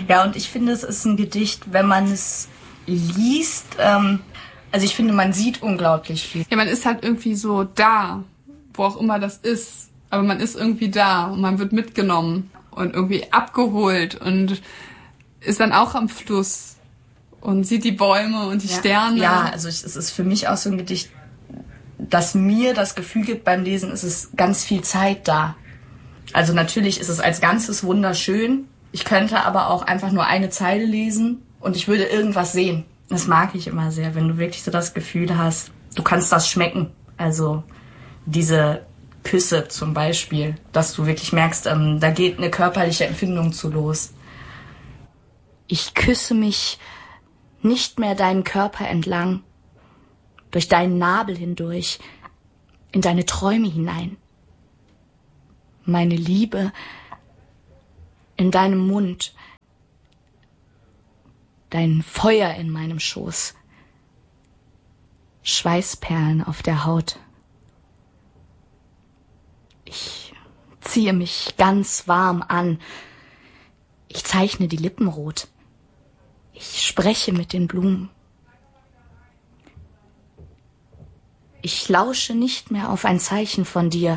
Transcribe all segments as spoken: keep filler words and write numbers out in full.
Ja, und ich finde, es ist ein Gedicht, wenn man es liest, ähm, also ich finde, man sieht unglaublich viel. Ja, man ist halt irgendwie so da, wo auch immer das ist. Aber man ist irgendwie da und man wird mitgenommen und irgendwie abgeholt und ist dann auch am Fluss und sieht die Bäume und die ja. Sterne. Ja, also ich, es ist für mich auch so ein Gedicht, das mir das Gefühl gibt beim Lesen, es ist ganz viel Zeit da. Also natürlich ist es als Ganzes wunderschön. Ich könnte aber auch einfach nur eine Zeile lesen und ich würde irgendwas sehen. Das mag ich immer sehr, wenn du wirklich so das Gefühl hast, du kannst das schmecken. Also diese Küsse zum Beispiel, dass du wirklich merkst, ähm, da geht eine körperliche Empfindung zu los. Ich küsse mich nicht mehr deinen Körper entlang, durch deinen Nabel hindurch, in deine Träume hinein. Meine Liebe in deinem Mund, dein Feuer in meinem Schoß, Schweißperlen auf der Haut. Ich ziehe mich ganz warm an. Ich zeichne die Lippen rot. Ich spreche mit den Blumen. Ich lausche nicht mehr auf ein Zeichen von dir.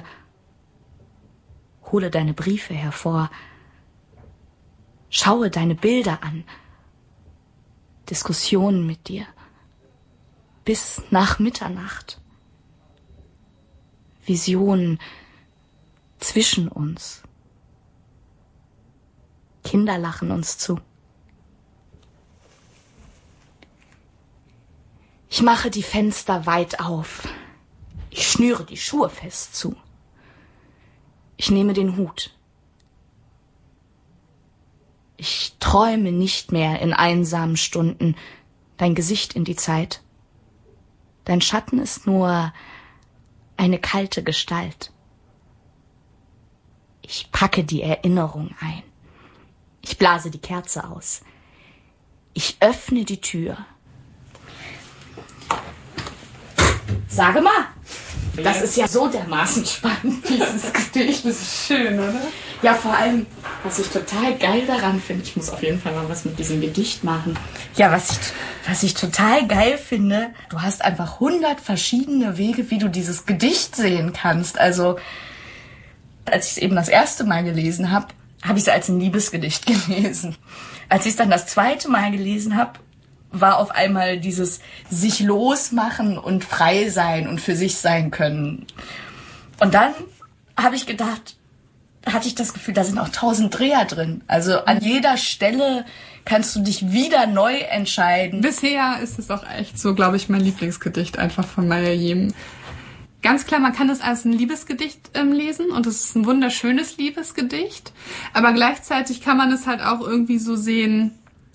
Hole deine Briefe hervor. Schaue deine Bilder an. Diskussionen mit dir. Bis nach Mitternacht. Visionen zwischen uns. Kinder lachen uns zu. Ich mache die Fenster weit auf. Ich schnüre die Schuhe fest zu. Ich nehme den Hut. Ich träume nicht mehr in einsamen Stunden dein Gesicht in die Zeit. Dein Schatten ist nur eine kalte Gestalt. Ich packe die Erinnerung ein. Ich blase die Kerze aus. Ich öffne die Tür. Sage mal, das ist ja so dermaßen spannend, dieses Gedicht. Das ist schön, oder? Ja, vor allem, was ich total geil daran finde, ich muss auf jeden Fall mal was mit diesem Gedicht machen. Ja, was ich, was ich total geil finde, du hast einfach hundert verschiedene Wege, wie du dieses Gedicht sehen kannst. Also, als ich es eben das erste Mal gelesen habe, habe ich es als ein Liebesgedicht gelesen. Als ich es dann das zweite Mal gelesen habe, war auf einmal dieses sich losmachen und frei sein und für sich sein können. Und dann habe ich gedacht, hatte ich das Gefühl, da sind auch tausend Dreher drin. Also an jeder Stelle kannst du dich wieder neu entscheiden. Bisher ist es auch echt so, glaube ich, mein Lieblingsgedicht einfach von Maya Yim. Ganz klar, man kann es als ein Liebesgedicht ähm, lesen und es ist ein wunderschönes Liebesgedicht. Aber gleichzeitig kann man es halt auch irgendwie so sehen,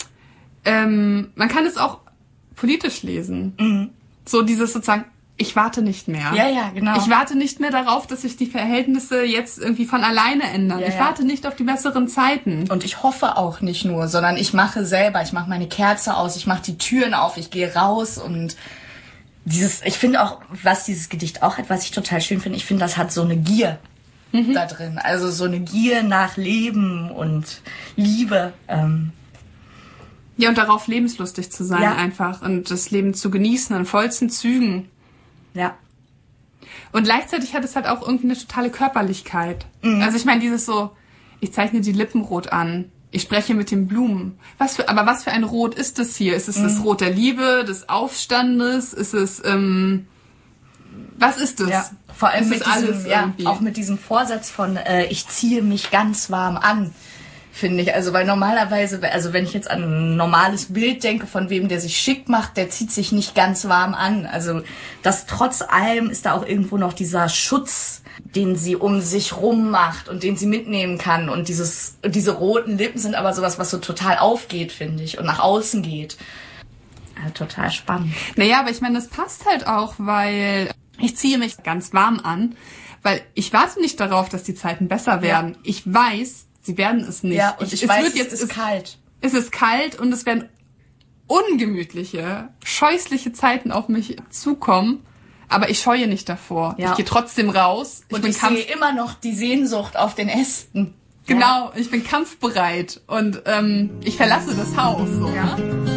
ähm, man kann es auch politisch lesen. Mhm. So dieses sozusagen, ich warte nicht mehr. Ja, ja, genau. Ich warte nicht mehr darauf, dass sich die Verhältnisse jetzt irgendwie von alleine ändern. Ja, ich ja. warte nicht auf die besseren Zeiten. Und ich hoffe auch nicht nur, sondern ich mache selber. Ich mache meine Kerze aus, ich mache die Türen auf, ich gehe raus und dieses, ich finde auch, was dieses Gedicht auch hat, was ich total schön finde, ich finde, das hat so eine Gier mhm. da drin. Also so eine Gier nach Leben und Liebe. Ähm. Ja, und darauf lebenslustig zu sein ja. einfach und das Leben zu genießen in vollsten Zügen. Ja. Und gleichzeitig hat es halt auch irgendwie eine totale Körperlichkeit. Mhm. Also ich meine, dieses so, ich zeichne die Lippen rot an, ich spreche mit den Blumen. Was für, aber was für ein Rot ist das hier? Ist es mhm. das Rot der Liebe, des Aufstandes? Ist es, ähm, was ist es? Ja, vor allem ist mit diesem, alles ja, auch mit diesem Vorsatz von, äh, ich ziehe mich ganz warm an. Finde ich. Also, weil normalerweise, also wenn ich jetzt an ein normales Bild denke von wem, der sich schick macht, der zieht sich nicht ganz warm an. Also, das trotz allem ist da auch irgendwo noch dieser Schutz, den sie um sich rum macht und den sie mitnehmen kann. Und dieses, diese roten Lippen sind aber sowas, was so total aufgeht, finde ich, und nach außen geht. Also, total spannend. Naja, aber ich meine, das passt halt auch, weil ich ziehe mich ganz warm an, weil ich warte nicht darauf, dass die Zeiten besser werden. Ja. Ich weiß, sie werden es nicht. Ja, und ich, ich es weiß, wird jetzt, es ist kalt. Es ist kalt und es werden ungemütliche, scheußliche Zeiten auf mich zukommen. Aber ich scheue nicht davor. Ja. Ich gehe trotzdem raus. Ich und ich Kampf- sehe immer noch die Sehnsucht auf den Ästen. Genau, ich bin kampfbereit und ähm, ich verlasse das Haus. So, ja.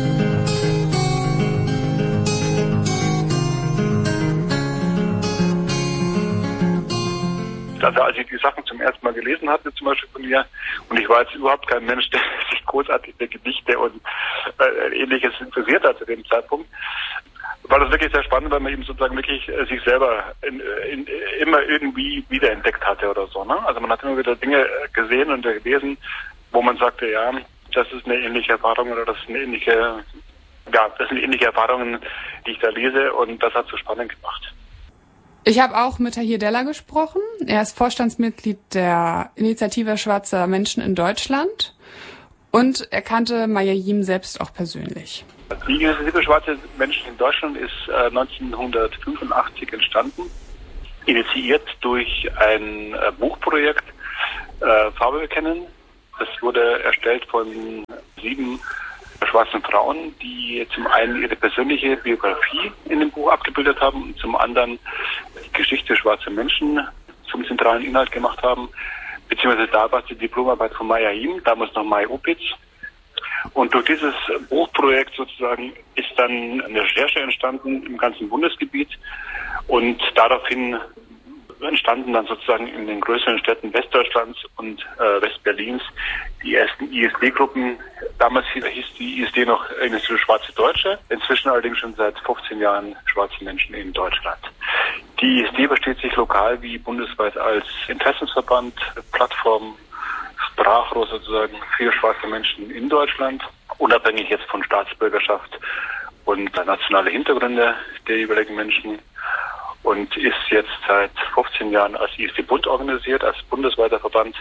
Also als ich die Sachen zum ersten Mal gelesen hatte, zum Beispiel von mir, und ich war jetzt überhaupt kein Mensch, der sich großartig für Gedichte und äh, Ähnliches interessiert hat zu dem Zeitpunkt, war das wirklich sehr spannend, weil man eben sozusagen wirklich äh, sich selber in, in, immer irgendwie wiederentdeckt hatte oder so. Ne? Also man hat immer wieder Dinge gesehen und gelesen, wo man sagte, ja, das ist eine ähnliche Erfahrung oder das ist eine ähnliche, ja, das sind ähnliche Erfahrungen, die ich da lese, und das hat so spannend gemacht. Ich habe auch mit Tahir Della gesprochen. Er ist Vorstandsmitglied der Initiative Schwarzer Menschen in Deutschland und er kannte Mayayim selbst auch persönlich. Die Initiative Schwarze Menschen in Deutschland ist äh, neunzehnhundertfünfundachtzig entstanden, initiiert durch ein äh, Buchprojekt äh, Farbe bekennen. Das wurde erstellt von sieben schwarzen Frauen, die zum einen ihre persönliche Biografie in dem Buch abgebildet haben und zum anderen die Geschichte schwarzer Menschen zum zentralen Inhalt gemacht haben, beziehungsweise da war es die Diplomarbeit von Mayayim, damals noch May Opitz. Und durch dieses Buchprojekt sozusagen ist dann eine Recherche entstanden im ganzen Bundesgebiet, und daraufhin entstanden dann sozusagen in den größeren Städten Westdeutschlands und äh, Westberlins die ersten I S D-Gruppen. Damals hieß die I S D noch Initiative Schwarze Deutsche, inzwischen allerdings schon seit fünfzehn Jahren schwarze Menschen in Deutschland. Die I S D versteht sich lokal wie bundesweit als Interessensverband, Plattform, Sprachrohr sozusagen für schwarze Menschen in Deutschland, unabhängig jetzt von Staatsbürgerschaft und nationale Hintergründe der jeweiligen Menschen, und ist jetzt seit fünfzehn Jahren als I S D-Bund organisiert, als bundesweiter Verband,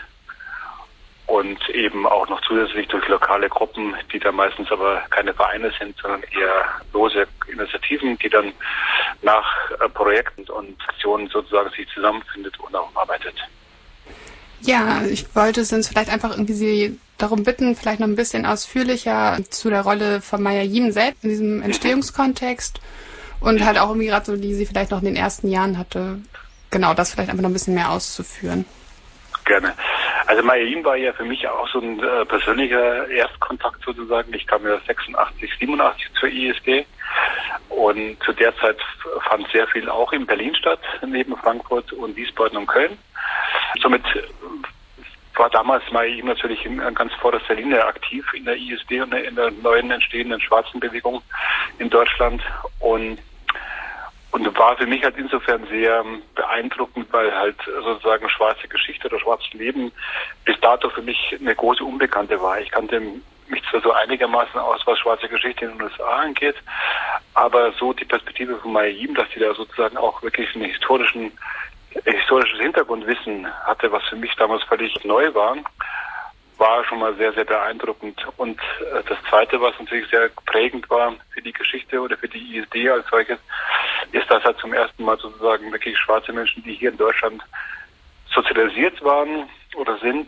und eben auch noch zusätzlich durch lokale Gruppen, die da meistens aber keine Vereine sind, sondern eher lose Initiativen, die dann nach äh, Projekten und Aktionen sozusagen sich zusammenfindet und auch arbeitet. Ja, ich wollte Sie uns vielleicht einfach irgendwie Sie darum bitten, vielleicht noch ein bisschen ausführlicher zu der Rolle von Mayayim selbst in diesem Entstehungskontext und halt auch irgendwie gerade so, die sie vielleicht noch in den ersten Jahren hatte, genau, das vielleicht einfach noch ein bisschen mehr auszuführen. Gerne. Also Mayayim war ja für mich auch so ein äh, persönlicher Erstkontakt sozusagen. Ich kam ja sechsundachtzig, siebenundachtzig zur I S D, und zu der Zeit fand sehr viel auch in Berlin statt, neben Frankfurt und Wiesbaden und Köln. Somit war damals Mayayim natürlich in ganz vorderster Linie aktiv in der I S D und in der neuen entstehenden schwarzen Bewegung in Deutschland, und Und war für mich halt insofern sehr beeindruckend, weil halt sozusagen schwarze Geschichte oder schwarzes Leben bis dato für mich eine große Unbekannte war. Ich kannte mich zwar so einigermaßen aus, was schwarze Geschichte in den U S A angeht, aber so die Perspektive von Mayayim, dass sie da sozusagen auch wirklich einen historischen, historisches Hintergrundwissen hatte, was für mich damals völlig neu war, war schon mal sehr, sehr beeindruckend. Und äh, das Zweite, was natürlich sehr prägend war für die Geschichte oder für die I S D als solches, ist, dass halt zum ersten Mal sozusagen wirklich schwarze Menschen, die hier in Deutschland sozialisiert waren oder sind,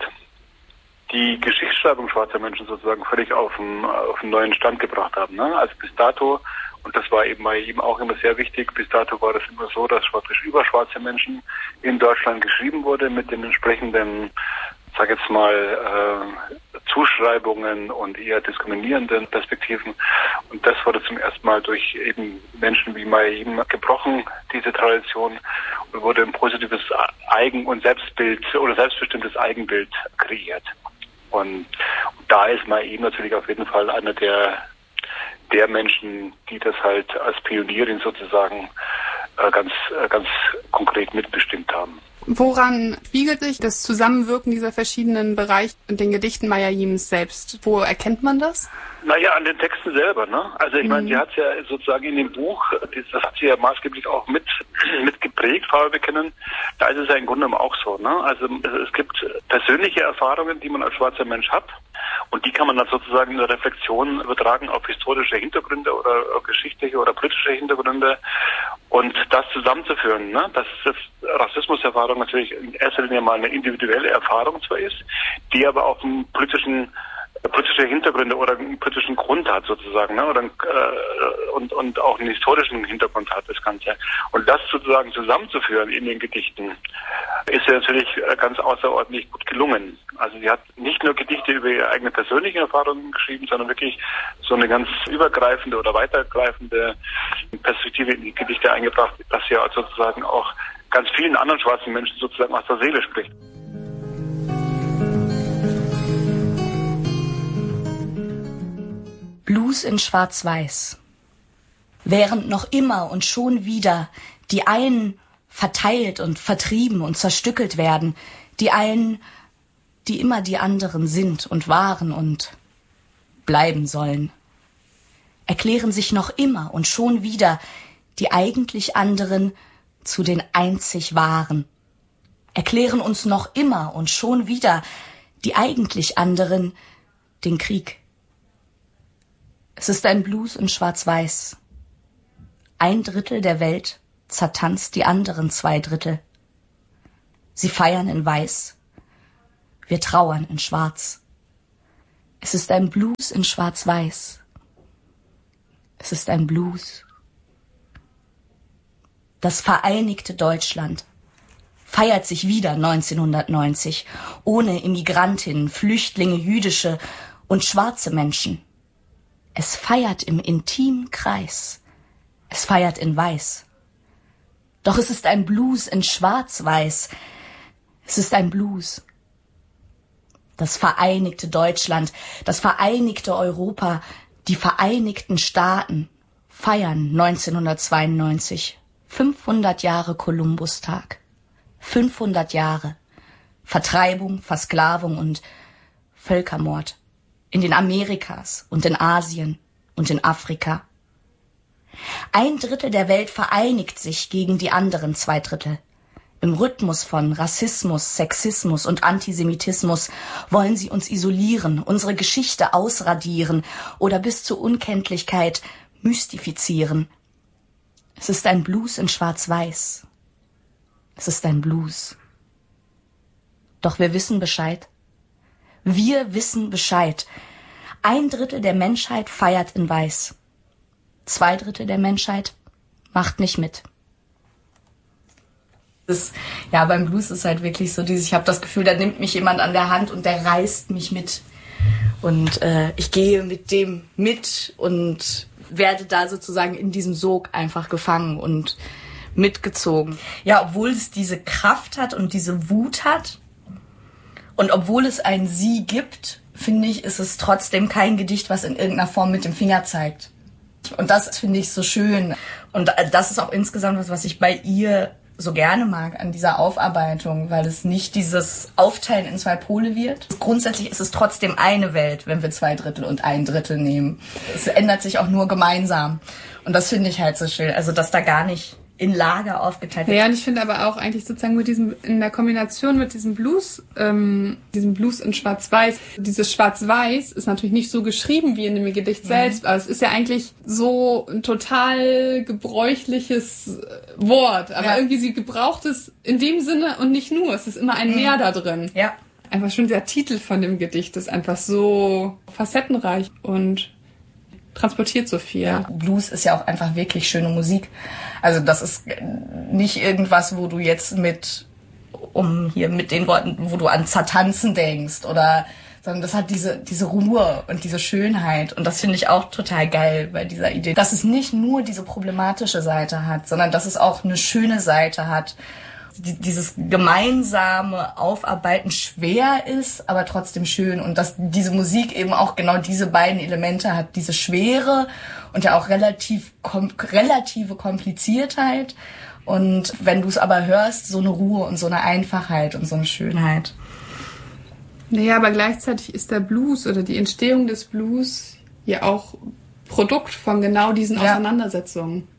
die Geschichtsschreibung schwarzer Menschen sozusagen völlig auf einen, auf einen neuen Stand gebracht haben. Ne? Also bis dato, und das war eben bei ihm auch immer sehr wichtig, bis dato war das immer so, dass praktisch über schwarze Menschen in Deutschland geschrieben wurde mit den entsprechenden, sag jetzt mal, äh, Zuschreibungen und eher diskriminierenden Perspektiven. Und das wurde zum ersten Mal durch eben Menschen wie Mayayim gebrochen, diese Tradition, und wurde ein positives Eigen- und Selbstbild oder selbstbestimmtes Eigenbild kreiert. Und, und da ist Mayayim natürlich auf jeden Fall einer der, der Menschen, die das halt als Pionierin sozusagen äh, ganz, äh, ganz konkret mitbestimmt haben. Woran spiegelt sich das Zusammenwirken dieser verschiedenen Bereiche in den Gedichten Mayayims selbst? Wo erkennt man das? Naja, an den Texten selber, ne? Also ich mhm. meine, sie hat ja sozusagen in dem Buch, das hat sie ja maßgeblich auch mit, mit geprägt, Farbe bekennen, da ist es ja im Grunde genommen auch so, ne? Also es gibt persönliche Erfahrungen, die man als schwarzer Mensch hat, und die kann man dann sozusagen in der Reflexion übertragen auf historische Hintergründe oder auf geschichtliche oder politische Hintergründe, und das zusammenzuführen, ne? Dass das Rassismuserfahrung natürlich in erster Linie mal eine individuelle Erfahrung zwar ist, die aber auf dem politischen politische Hintergründe oder einen politischen Grund hat sozusagen, ne? Oder äh, und und auch einen historischen Hintergrund hat das Ganze. Und das sozusagen zusammenzuführen in den Gedichten ist ja natürlich ganz außerordentlich gut gelungen. Also sie hat nicht nur Gedichte über ihre eigene persönlichen Erfahrungen geschrieben, sondern wirklich so eine ganz übergreifende oder weitergreifende Perspektive in die Gedichte eingebracht, dass sie ja sozusagen auch ganz vielen anderen schwarzen Menschen sozusagen aus der Seele spricht. Blues in Schwarz-Weiß. Während noch immer und schon wieder die einen verteilt und vertrieben und zerstückelt werden, die einen, die immer die anderen sind und waren und bleiben sollen, erklären sich noch immer und schon wieder die eigentlich anderen zu den einzig Wahren, erklären uns noch immer und schon wieder die eigentlich anderen den Krieg. Es ist ein Blues in Schwarz-Weiß. Ein Drittel der Welt zertanzt die anderen zwei Drittel. Sie feiern in Weiß. Wir trauern in Schwarz. Es ist ein Blues in Schwarz-Weiß. Es ist ein Blues. Das vereinigte Deutschland feiert sich wieder neunzehnhundertneunzig, ohne Immigrantinnen, Flüchtlinge, jüdische und schwarze Menschen. Es feiert im intimen Kreis. Es feiert in Weiß. Doch es ist ein Blues in Schwarz-Weiß. Es ist ein Blues. Das vereinigte Deutschland, das vereinigte Europa, die Vereinigten Staaten feiern neunzehnhundertzweiundneunzig fünfhundert Jahre Kolumbustag. fünfhundert Jahre Vertreibung, Versklavung und Völkermord. In den Amerikas und in Asien und in Afrika. Ein Drittel der Welt vereinigt sich gegen die anderen zwei Drittel. Im Rhythmus von Rassismus, Sexismus und Antisemitismus wollen sie uns isolieren, unsere Geschichte ausradieren oder bis zur Unkenntlichkeit mystifizieren. Es ist ein Blues in Schwarz-Weiß. Es ist ein Blues. Doch wir wissen Bescheid. Wir wissen Bescheid. Ein Drittel der Menschheit feiert in Weiß. Zwei Drittel der Menschheit macht nicht mit. Das, ja, beim Blues ist halt wirklich so dieses, ich habe das Gefühl, da nimmt mich jemand an der Hand und der reißt mich mit. Und äh, ich gehe mit dem mit und werde da sozusagen in diesem Sog einfach gefangen und mitgezogen. Ja, obwohl es diese Kraft hat und diese Wut hat, und obwohl es ein Sie gibt, finde ich, ist es trotzdem kein Gedicht, was in irgendeiner Form mit dem Finger zeigt. Und das finde ich so schön. Und das ist auch insgesamt was, was ich bei ihr so gerne mag an dieser Aufarbeitung, weil es nicht dieses Aufteilen in zwei Pole wird. Grundsätzlich ist es trotzdem eine Welt, wenn wir zwei Drittel und ein Drittel nehmen. Es ändert sich auch nur gemeinsam. Und das finde ich halt so schön. Also, dass da gar nicht in Lager aufgeteilt wird. Ja, und ich finde aber auch eigentlich sozusagen mit diesem, in der Kombination mit diesem Blues, ähm, diesem Blues in Schwarz-Weiß, dieses Schwarz-Weiß ist natürlich nicht so geschrieben wie in dem Gedicht selbst, mhm. aber es ist ja eigentlich so ein total gebräuchliches Wort, aber ja. irgendwie sie gebraucht es in dem Sinne und nicht nur, es ist immer ein mhm. Mehr da drin. Ja. Einfach schon der Titel von dem Gedicht ist einfach so facettenreich und transportiert so viel. Ja, Blues ist ja auch einfach wirklich schöne Musik. Also das ist nicht irgendwas, wo du jetzt mit, um hier mit den Worten, wo du an Zertanzen denkst oder, sondern das hat diese, diese Ruhe und diese Schönheit. Und das finde ich auch total geil bei dieser Idee. Dass es nicht nur diese problematische Seite hat, sondern dass es auch eine schöne Seite hat. Dieses gemeinsame Aufarbeiten schwer ist, aber trotzdem schön. Und dass diese Musik eben auch genau diese beiden Elemente hat. Diese Schwere und ja auch relativ kom- relative Kompliziertheit. Und wenn du es aber hörst, so eine Ruhe und so eine Einfachheit und so eine Schönheit. Naja, aber gleichzeitig ist der Blues oder die Entstehung des Blues ja auch Produkt von genau diesen ja. Auseinandersetzungen.